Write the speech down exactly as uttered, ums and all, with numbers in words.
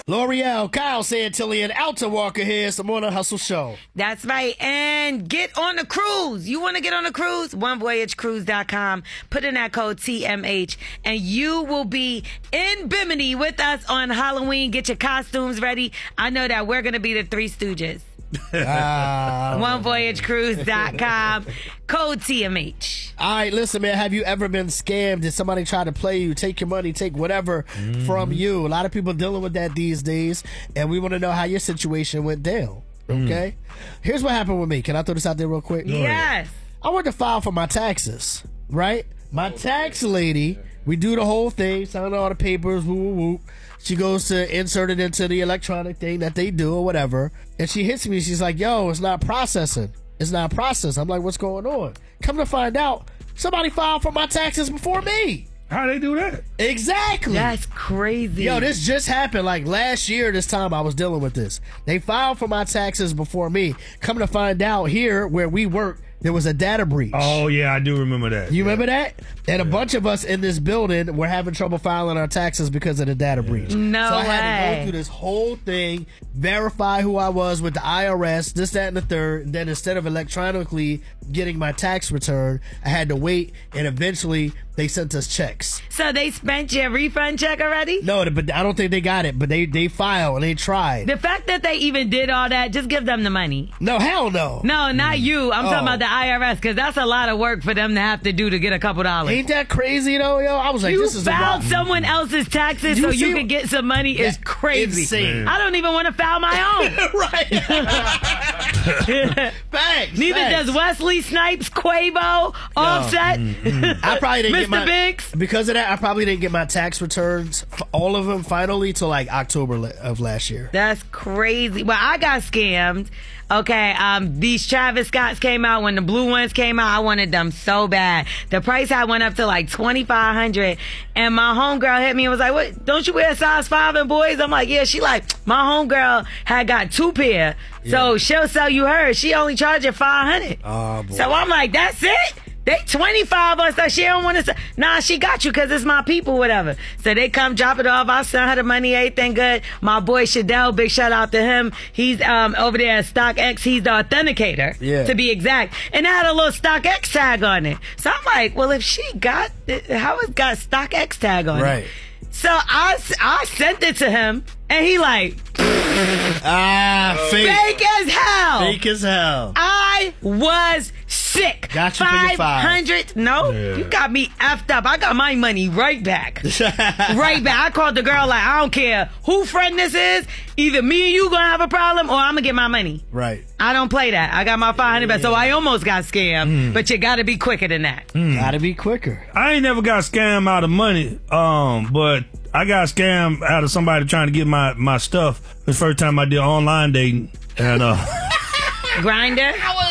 L'Oreal, Kyle Santilli, and Alta Walker here. It's the Morning Hustle Show. That's right. And get on the cruise. You want to get on a cruise? one voyage cruise dot com. Put in that code T M H, and you will be in Bimini with us on Halloween. Get your costumes ready. I know that we're going to be the Three Stooges. Ah, one voyage cruise dot com. Code T M H. All right, listen, man. Have you ever been scammed? Did somebody try to play you, take your money, take whatever mm-hmm. from you? A lot of people dealing with that these days, and we want to know how your situation went down. Okay? Mm. Here's what happened with me. Can I throw this out there real quick? Yes. I went to file for my taxes, right? My tax lady, we do the whole thing, sign all the papers, woo, woo, woo. She goes to insert it into the electronic thing that they do or whatever. And she hits me. She's like, yo, it's not processing. It's not processed. I'm like, what's going on? Come to find out, somebody filed for my taxes before me. How they do that? Exactly. That's crazy. Yo, this just happened. Like last year, this time I was dealing with this. They filed for my taxes before me. Come to find out, here where we work, there was a data breach. Oh, yeah, I do remember that. You yeah. remember that? And a yeah. bunch of us in this building were having trouble filing our taxes because of the data breach. No So I way. had to go through this whole thing, verify who I was with the I R S, this, that, and the third. And then instead of electronically getting my tax return, I had to wait, and eventually they sent us checks. So they spent your refund check already? No, but I don't think they got it, but they, they filed and they tried. The fact that they even did all that, just give them the money. No, hell no. No, not you. I'm Oh. talking about the I R S, because that's a lot of work for them to have to do to get a couple dollars. Ain't that crazy though, yo? I was like, You this is a filed lot. someone else's taxes You so see- you could get some money is That's crazy. insane. I don't even want to file my own. Right. Thanks. Neither thanks. does Wesley Snipes, Quavo, Offset, I probably didn't Mister get my Biggs. because of that. I probably didn't get my tax returns, f- all of them, finally till like October la- of last year. That's crazy. Well, I got scammed. Okay, um, these Travis Scotts came out when the blue ones came out. I wanted them so bad. The price I went up to like twenty-five hundred, and my homegirl hit me and was like, "What? Don't you wear size five in boys?" I'm like, "Yeah." She like, my homegirl had got two pair, so Yeah. she'll sell you hers. She only charge you five hundred. Oh, boy. So I'm like, "That's it." They twenty-five on stuff. She don't want to say, nah, she got you because it's my people, whatever. So they come drop it off. I send her the money, everything good. My boy Shadell, big shout out to him. He's um over there at StockX. He's the authenticator, Yeah. to be exact. And it had a little StockX tag on it. So I'm like, well, if she got it, how it got StockX tag on Right. it? So I, I sent it to him, and he like, Ah, fake. fake as hell. Fake as hell. I was sick. Got you for your five. five hundred. No, Yeah. you got me effed up. I got my money right back. Right back. I called the girl like, I don't care who friend this is. Either me and you gonna have a problem, or I'm gonna get my money. Right. I don't play that. I got my five hundred back. So I almost got scammed, but you gotta be quicker than that. Gotta be quicker. I ain't never got scammed out of money, um, but I got scammed out of somebody trying to get my, my stuff. The first time I did online dating. And, uh... Grinder.